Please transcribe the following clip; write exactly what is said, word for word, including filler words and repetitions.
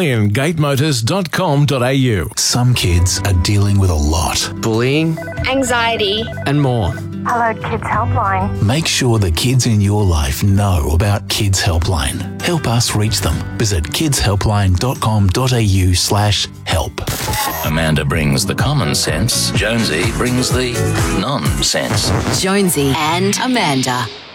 in gate motors dot com dot a u. Some kids are dealing with a lot. Bullying, anxiety, and more. Hello Kids Helpline. Make sure the kids in your life know about Kids Helpline. Help us reach them. Visit kids helpline dot com dot a u slash help. Amanda brings the common sense. Jonesy brings the nonsense. Jonesy and Amanda.